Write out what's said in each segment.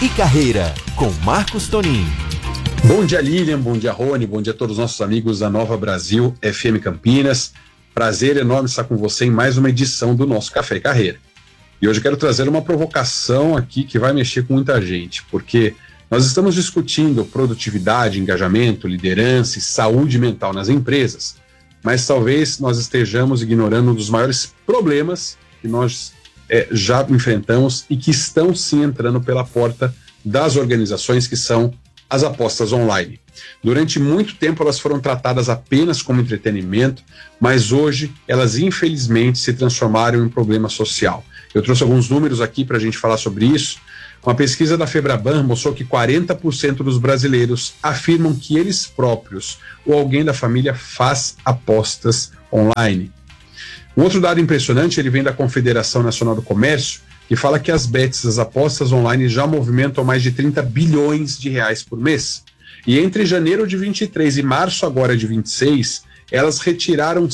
e Carreira, com Marcos Tonin. Bom dia, Lilian, bom dia, Rony, bom dia a todos os nossos amigos da Nova Brasil FM Campinas. Prazer enorme estar com você em mais uma edição do nosso Café e Carreira. E hoje eu quero trazer uma provocação aqui que vai mexer com muita gente, porque nós estamos discutindo produtividade, engajamento, liderança e saúde mental nas empresas, mas talvez nós estejamos ignorando um dos maiores problemas que nós já enfrentamos e que estão sim entrando pela porta das organizações, que são as apostas online. Durante muito tempo elas foram tratadas apenas como entretenimento, mas hoje elas infelizmente se transformaram em um problema social. Eu trouxe alguns números aqui para a gente falar sobre isso. Uma pesquisa da Febraban mostrou que 40% dos brasileiros afirmam que eles próprios ou alguém da família faz apostas online. Um outro dado impressionante, ele vem da Confederação Nacional do Comércio, que fala que as bets, as apostas online, já movimentam mais de 30 bilhões de reais por mês. E entre janeiro de 23 e março agora de 26, elas retiraram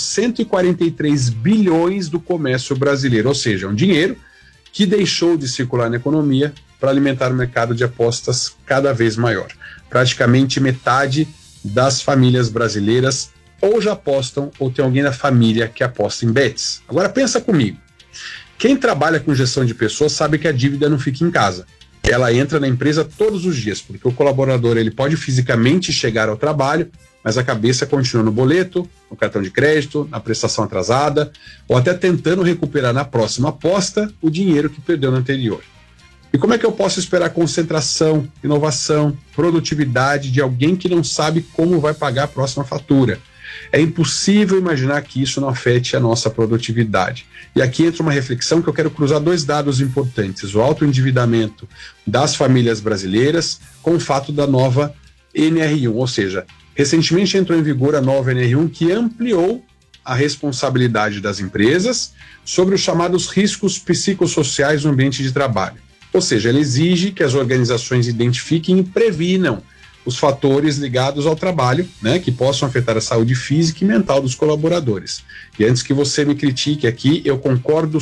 143 bilhões do comércio brasileiro, ou seja, um dinheiro que deixou de circular na economia para alimentar o mercado de apostas cada vez maior. Praticamente metade das famílias brasileiras ou já apostam ou tem alguém na família que aposta em bets. Agora pensa comigo. Quem trabalha com gestão de pessoas sabe que a dívida não fica em casa. Ela entra na empresa todos os dias, porque o colaborador ele pode fisicamente chegar ao trabalho, mas a cabeça continua no boleto, no cartão de crédito, na prestação atrasada, ou até tentando recuperar na próxima aposta o dinheiro que perdeu na anterior. E como é que eu posso esperar concentração, inovação, produtividade de alguém que não sabe como vai pagar a próxima fatura? É impossível imaginar que isso não afete a nossa produtividade. E aqui entra uma reflexão que eu quero cruzar dois dados importantes: o alto endividamento das famílias brasileiras com o fato da nova NR1, ou seja, recentemente entrou em vigor a nova NR1 que ampliou a responsabilidade das empresas sobre os chamados riscos psicossociais no ambiente de trabalho. Ou seja, ela exige que as organizações identifiquem e previnam os fatores ligados ao trabalho, né, que possam afetar a saúde física e mental dos colaboradores. E antes que você me critique aqui, eu concordo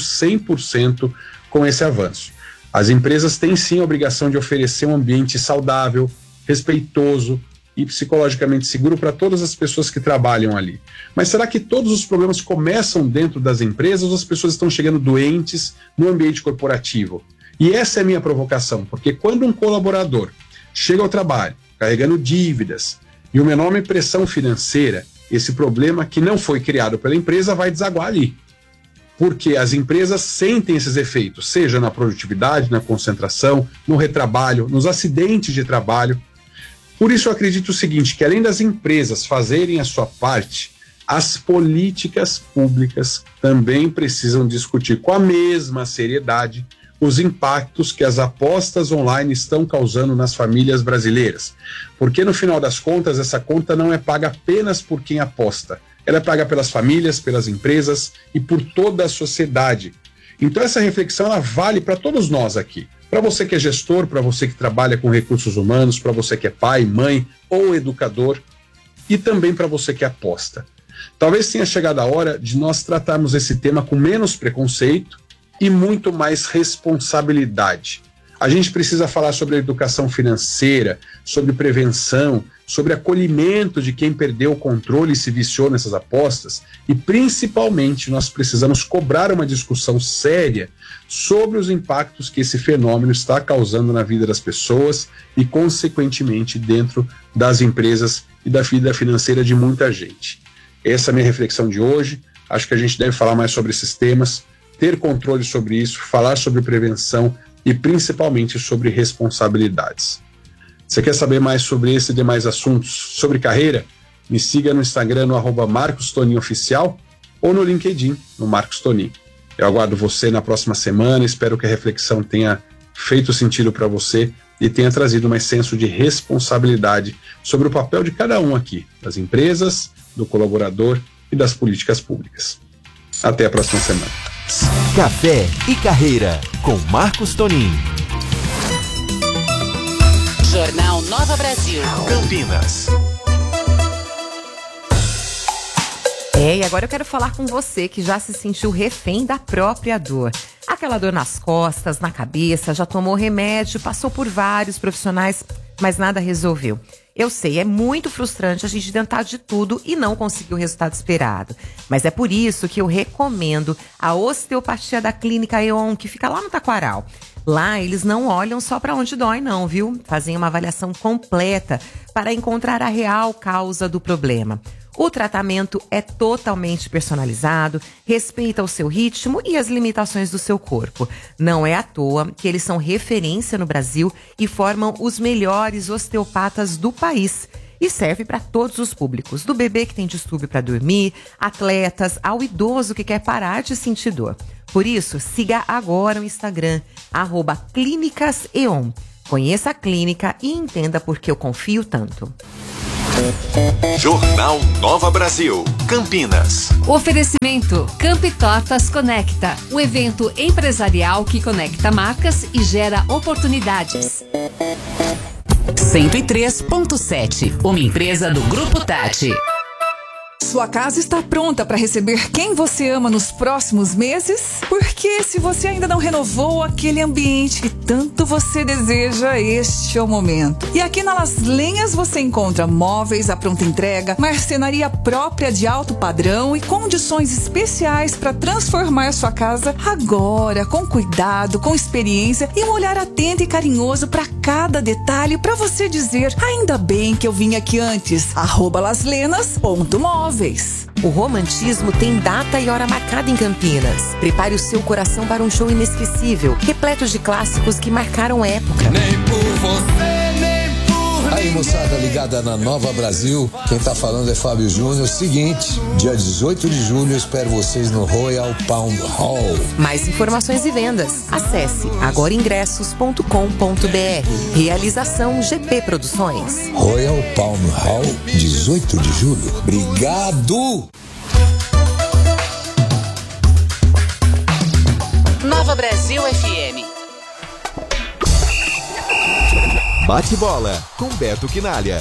100% com esse avanço. As empresas têm sim a obrigação de oferecer um ambiente saudável, respeitoso e psicologicamente seguro para todas as pessoas que trabalham ali. Mas será que todos os problemas começam dentro das empresas ou as pessoas estão chegando doentes no ambiente corporativo? E essa é a minha provocação, porque quando um colaborador chega ao trabalho carregando dívidas e uma enorme pressão financeira, esse problema que não foi criado pela empresa vai desaguar ali. Porque as empresas sentem esses efeitos, seja na produtividade, na concentração, no retrabalho, nos acidentes de trabalho. Por isso eu acredito o seguinte, que além das empresas fazerem a sua parte, as políticas públicas também precisam discutir com a mesma seriedade os impactos que as apostas online estão causando nas famílias brasileiras. Porque no final das contas, essa conta não é paga apenas por quem aposta, ela é paga pelas famílias, pelas empresas e por toda a sociedade. Então essa reflexão ela vale para todos nós aqui. Para você que é gestor, para você que trabalha com recursos humanos, para você que é pai, mãe ou educador e também para você que aposta. Talvez tenha chegado a hora de nós tratarmos esse tema com menos preconceito e muito mais responsabilidade. A gente precisa falar sobre a educação financeira, sobre prevenção, sobre acolhimento de quem perdeu o controle e se viciou nessas apostas e, principalmente, nós precisamos cobrar uma discussão séria sobre os impactos que esse fenômeno está causando na vida das pessoas e, consequentemente, dentro das empresas e da vida financeira de muita gente. Essa é a minha reflexão de hoje. Acho que a gente deve falar mais sobre esses temas, ter controle sobre isso, falar sobre prevenção e principalmente sobre responsabilidades. Você quer saber mais sobre esse e demais assuntos sobre carreira? Me siga no Instagram no @MarcosToninOficial ou no LinkedIn no Marcos Tonin. Eu aguardo você na próxima semana, espero que a reflexão tenha feito sentido para você e tenha trazido mais senso de responsabilidade sobre o papel de cada um aqui, das empresas, do colaborador e das políticas públicas. Até a próxima semana. Café e Carreira, com Marcos Tonin. Jornal Nova Brasil. Campinas. E agora eu quero falar com você que já se sentiu refém da própria dor. Aquela dor nas costas, na cabeça, já tomou remédio, passou por vários profissionais, mas nada resolveu. Eu sei, é muito frustrante a gente tentar de tudo e não conseguir o resultado esperado. Mas é por isso que eu recomendo a osteopatia da Clínica E.ON, que fica lá no Taquaral. Lá eles não olham só para onde dói não, viu? Fazem uma avaliação completa para encontrar a real causa do problema. O tratamento é totalmente personalizado, respeita o seu ritmo e as limitações do seu corpo. Não é à toa que eles são referência no Brasil e formam os melhores osteopatas do país. E serve para todos os públicos, do bebê que tem distúrbio para dormir, atletas, ao idoso que quer parar de sentir dor. Por isso, siga agora o Instagram, @ClínicasEON. Conheça a clínica e entenda por que eu confio tanto. Jornal Nova Brasil, Campinas. Oferecimento Campi Tortas Conecta, o evento empresarial que conecta marcas e gera oportunidades. 103.7, uma empresa do Grupo Tati. Sua casa está pronta para receber quem você ama nos próximos meses? Porque se você ainda não renovou aquele ambiente que tanto você deseja, este é o momento. E aqui na Las Lenhas você encontra móveis à pronta entrega, marcenaria própria de alto padrão e condições especiais para transformar sua casa agora, com cuidado, com experiência e um olhar atento e carinhoso para cada detalhe para você dizer: ainda bem que eu vim aqui antes. @laslenas.móveis. O romantismo tem data e hora marcada em Campinas. Prepare o seu coração para um show inesquecível, repleto de clássicos que marcaram época. Nem por você, nem por mim. Aí, moçada ligada na Nova Brasil, quem tá falando é Fábio Júnior. Seguinte, dia 18 de julho eu espero vocês no Royal Palm Hall. Mais informações e vendas. Acesse agoraingressos.com.br. Realização GP Produções. Royal Palm Hall, 18 de julho. Obrigado! Nova Brasil FM. Bate bola com Beto Quinalha.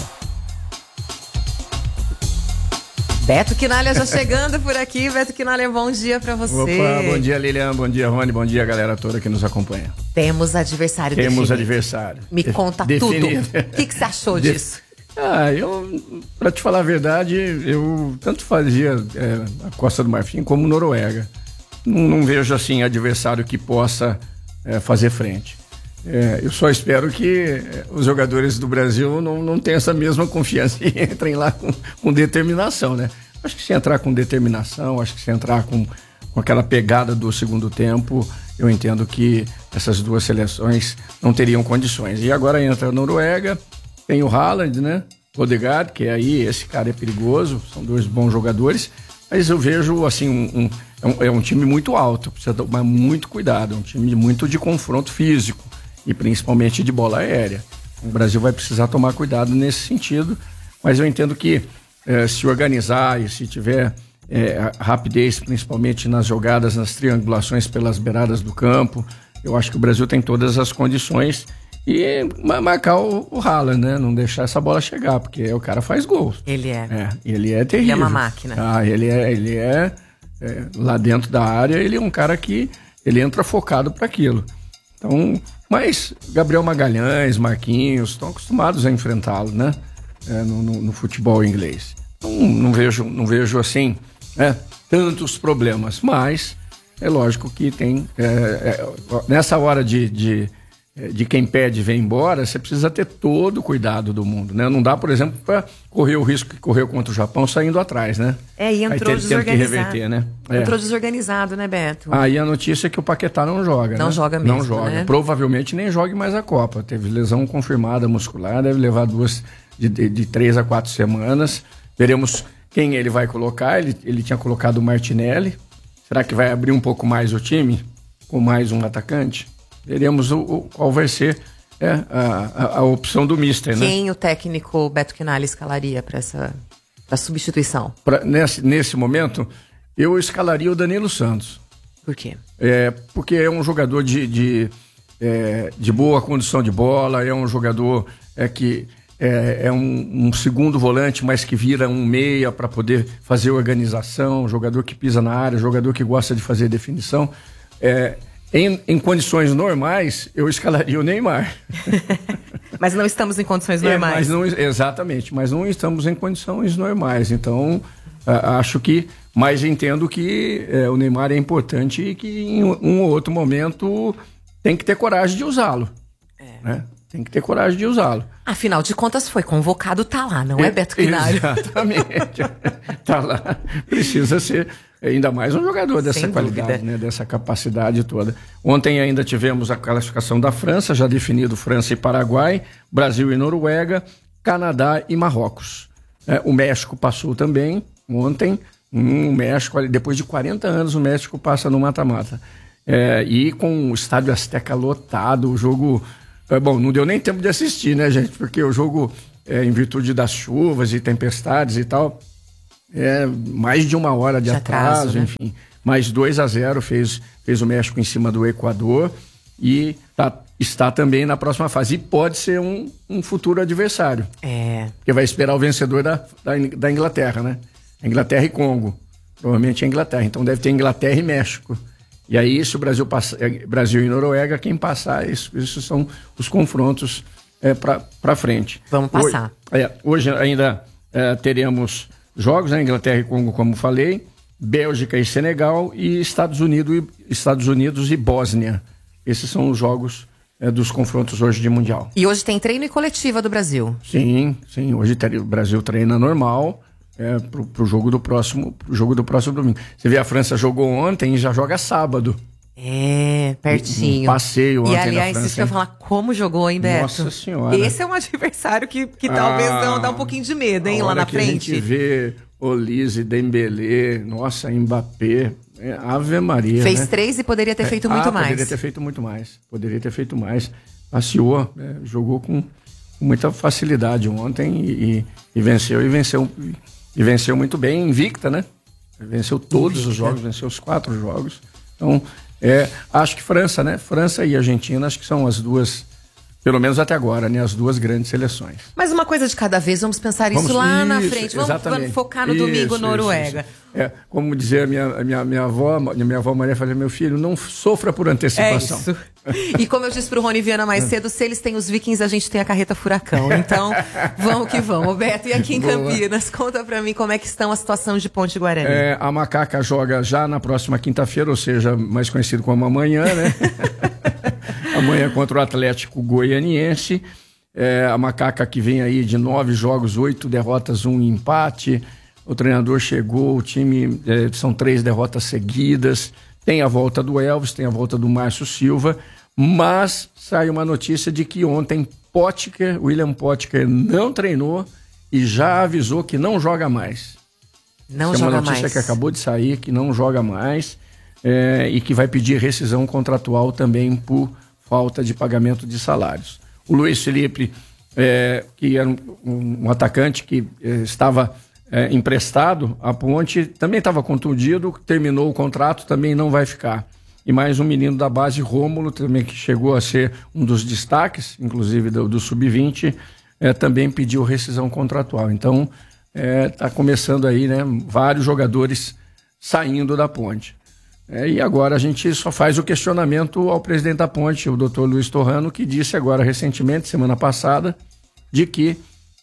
Beto Quinalha já chegando por aqui. Beto Quinalha, bom dia pra você. Opa, bom dia Lilian, bom dia Rony, bom dia galera toda que nos acompanha. Temos adversário definido. Temos adversário. Me conta definido. tudo. O que você achou disso? Pra te falar a verdade, eu tanto fazia a Costa do Marfim como Noruega. Não vejo assim adversário que possa fazer frente. Eu só espero que os jogadores do Brasil não tenham essa mesma confiança e entrem lá com determinação, né? Acho que se entrar com determinação, acho que se entrar com aquela pegada do segundo tempo, eu entendo que essas duas seleções não teriam condições. E agora entra a Noruega, tem o Haaland, né? Odegaard, que aí esse cara é perigoso, são dois bons jogadores, mas eu vejo assim é um time muito alto, precisa tomar muito cuidado, é um time muito de confronto físico e principalmente de bola aérea. O Brasil vai precisar tomar cuidado nesse sentido, mas eu entendo que se organizar e se tiver rapidez, principalmente nas jogadas, nas triangulações pelas beiradas do campo, eu acho que o Brasil tem todas as condições e marcar o Haaland, né? Não deixar essa bola chegar, porque o cara faz gols. Ele é. Ele é terrível. Ele é uma máquina. Ele é lá dentro da área, ele é um cara que ele entra focado para aquilo. Então, mas Gabriel Magalhães, Marquinhos estão acostumados a enfrentá-lo, né? No futebol inglês. Então, não vejo assim tantos problemas, mas é lógico que tem nessa hora de quem pede vir embora, você precisa ter todo o cuidado do mundo, né? Não dá, por exemplo, para correr o risco que correu contra o Japão saindo atrás, né? E entrou desorganizado. Que reverter, né? Entrou desorganizado, né, Beto? Aí a notícia é que o Paquetá não joga, Não né? joga mesmo, Não joga. Né? Provavelmente nem jogue mais a Copa. Teve lesão confirmada muscular, deve levar de 3 a 4 semanas. Veremos quem ele vai colocar. Ele tinha colocado o Martinelli. Será que vai abrir um pouco mais o time? Com mais um atacante? Veremos qual vai ser a opção do Mister, né? Quem o técnico Beto Quinalha escalaria para essa substituição? Nesse momento, eu escalaria o Danilo Santos. Por quê? Porque é um jogador de boa condição de bola, é um jogador que é um segundo volante, mas que vira um meia para poder fazer organização, jogador que pisa na área, jogador que gosta de fazer definição. Em condições normais, eu escalaria o Neymar. Mas não estamos em condições normais. Exatamente, mas não estamos em condições normais. Então, acho que... Mas entendo que o Neymar é importante e que em um ou outro momento tem que ter coragem de usá-lo. Né? Tem que ter coragem de usá-lo. Afinal de contas, foi convocado, tá lá, não é, Beto Quinário? Exatamente. Tá lá. Precisa ser ainda mais um jogador dessa Sem qualidade, dúvida. né? Dessa capacidade toda. Ontem ainda tivemos a classificação da França, já definido França e Paraguai, Brasil e Noruega, Canadá e Marrocos. O México passou também ontem. O México, depois de 40 anos, o México passa no mata-mata. E com o Estádio Azteca lotado, o jogo... Bom, não deu nem tempo de assistir, né, gente? Porque o jogo, em virtude das chuvas e tempestades e tal, mais de 1 hora de atraso, né? Enfim. Mais 2-0 fez o México em cima do Equador e está também na próxima fase. E pode ser um futuro adversário. Porque vai esperar o vencedor da Inglaterra, né? Inglaterra e Congo. Provavelmente a Inglaterra. Então deve ter Inglaterra e México. E aí, se o Brasil e Noruega, quem passar, esses são os confrontos para frente. Vamos passar. Hoje ainda teremos jogos, né? Inglaterra e Congo, como falei, Bélgica e Senegal e Estados Unidos e Bósnia. Esses são os jogos dos confrontos hoje de Mundial. E hoje tem treino e coletiva do Brasil. Sim. Hoje o Brasil treina normal. Pro jogo do próximo domingo. Você vê, a França jogou ontem e já joga sábado. Pertinho. Um passeio ontem. E aliás, na França, isso que eu ia falar, como jogou, hein, Beto? Nossa Senhora. Esse é um adversário que talvez dá um pouquinho de medo, hein, lá na frente. A gente vê Olise, Dembélé, nossa, Mbappé, Ave Maria. Fez, né? 3 e poderia ter feito muito mais. Poderia ter feito mais. Passeou, jogou com muita facilidade ontem e venceu muito bem, invicta, né? Venceu todos os jogos, venceu os 4 jogos. Então, acho que França, né? França e Argentina, acho que são as duas, pelo menos até agora, né? As duas grandes seleções. Mas uma coisa de cada vez, vamos pensar isso lá na frente. Vamos focar no domingo, Noruega. Como dizia minha avó Maria, falava, meu filho, não sofra por antecipação. Isso. E como eu disse pro Rony Viana mais cedo, se eles têm os Vikings, a gente tem a carreta furacão. Então, vamos que vamos. Beto, e aqui em Campinas, conta pra mim como é que estão a situação de Ponte Guarani. A Macaca joga já na próxima quinta-feira, ou seja, mais conhecido como amanhã, né? Amanhã contra o Atlético Goianiense. A Macaca que vem aí de 9 jogos, 8 derrotas, 1 empate. O treinador chegou, o time são 3 derrotas seguidas. Tem a volta do Elvis, tem a volta do Márcio Silva, mas sai uma notícia de que ontem William Potker não treinou e já avisou que não joga mais. Não joga mais. É uma notícia que acabou de sair, que não joga mais e que vai pedir rescisão contratual também por falta de pagamento de salários. O Luiz Felipe, que era um atacante que estava emprestado à Ponte, também estava contundido, terminou o contrato, também não vai ficar. E mais um menino da base, Rômulo, também que chegou a ser um dos destaques, inclusive do Sub-20, também pediu rescisão contratual. Então, está começando aí, né, vários jogadores saindo da Ponte. E agora a gente só faz o questionamento ao presidente da Ponte, o Dr. Luiz Torrano, que disse agora recentemente, semana passada, de que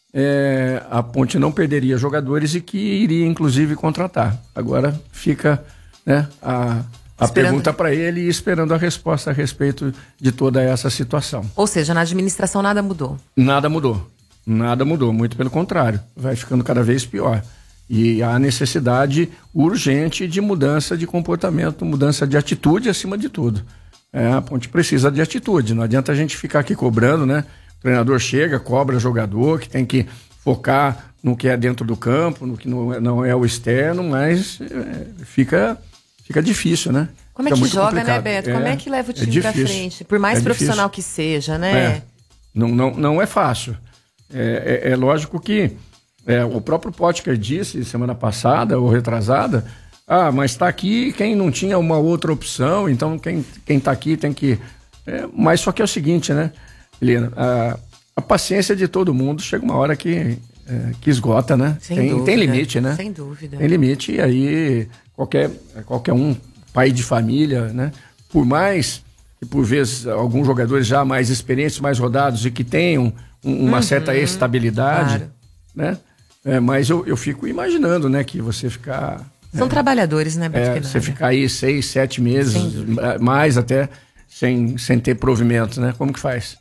a Ponte não perderia jogadores e que iria inclusive contratar. Agora fica, né, a pergunta para ele e esperando a resposta a respeito de toda essa situação. Ou seja, na administração nada mudou. Nada mudou, muito pelo contrário, vai ficando cada vez pior. E há necessidade urgente de mudança de comportamento, mudança de atitude acima de tudo. A Ponte precisa de atitude, não adianta a gente ficar aqui cobrando, né? O treinador chega, cobra jogador, que tem que focar no que é dentro do campo, no que não é o externo, mas fica difícil, né? Como é que joga, complicado, né, Beto? Como é que leva o time pra frente? Por mais profissional que seja, né? Não é fácil. É lógico que o próprio Potker disse semana passada ou retrasada, mas está aqui quem não tinha uma outra opção, então quem está aqui tem que... mas só que é o seguinte, né, Helena, a paciência de todo mundo chega uma hora que esgota, né? Tem limite, né? Sem dúvida. Tem limite e aí qualquer um, pai de família, né, por mais que por vezes alguns jogadores já mais experientes, mais rodados e que tenham uma certa estabilidade, né? Mas eu fico imaginando, né, que você ficar... São trabalhadores, né, Beto? Você ficar aí 6, 7 meses, mais até, sem ter provimento, né? Como que faz?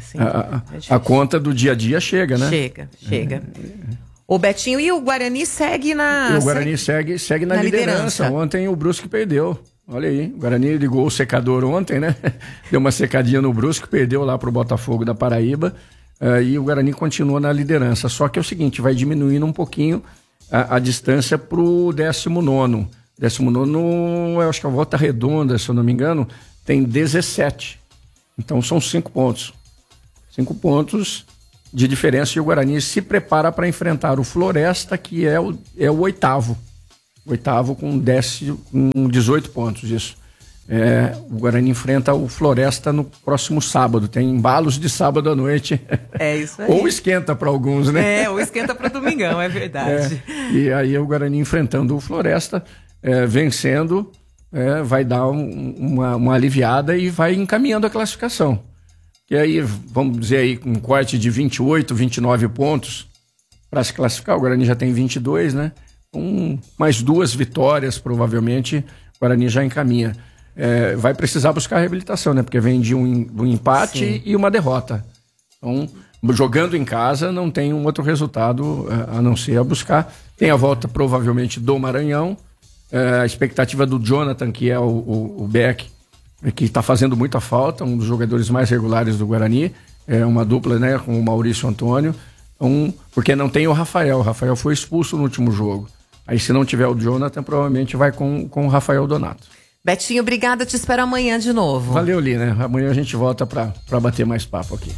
A conta do dia a dia chega, né? Chega. O Betinho, e o Guarani segue na... O Guarani segue na liderança. Ontem o Brusque perdeu. Olha aí, o Guarani ligou o secador ontem, né? Deu uma secadinha no Brusque, perdeu lá pro Botafogo da Paraíba. E o Guarani continua na liderança. Só que é o seguinte, vai diminuindo um pouquinho a distância pro 19º. 19º, eu acho que a Volta Redonda, se eu não me engano, tem 17. Então são 5 pontos. 5 pontos de diferença, e o Guarani se prepara para enfrentar o Floresta, que é o 8º. O 8º com 18 pontos, isso. O Guarani enfrenta o Floresta no próximo sábado. Tem embalos de sábado à noite. É isso aí. Ou esquenta para alguns, né? Ou esquenta para o domingão, é verdade. E aí o Guarani enfrentando o Floresta, vencendo, vai dar uma aliviada e vai encaminhando a classificação. E aí, vamos dizer aí, com um corte de 28, 29 pontos para se classificar. O Guarani já tem 22, né? Mais 2 vitórias, provavelmente, o Guarani já encaminha. Vai precisar buscar reabilitação, né? Porque vem de um empate e uma derrota. Então, jogando em casa, não tem um outro resultado a não ser a buscar. Tem a volta, provavelmente, do Maranhão. A expectativa do Jonathan, que é o Beck, que está fazendo muita falta, um dos jogadores mais regulares do Guarani. É uma dupla, né? Com o Maurício Antônio. Porque não tem o Rafael. O Rafael foi expulso no último jogo. Aí, se não tiver o Jonathan, provavelmente vai com o Rafael Donato. Betinho, obrigada, te espero amanhã de novo. Valeu, Lina. Amanhã a gente volta pra bater mais papo aqui.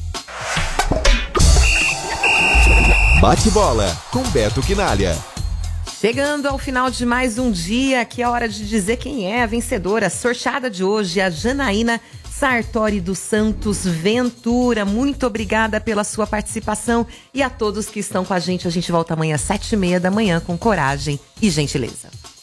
Bate bola com Beto Quinalha. Chegando ao final de mais um dia, aqui é a hora de dizer quem é a vencedora. A sorteada de hoje, a Janaína Sartori dos Santos Ventura. Muito obrigada pela sua participação e a todos que estão com a gente. A gente volta amanhã às 7h30 da manhã com coragem e gentileza.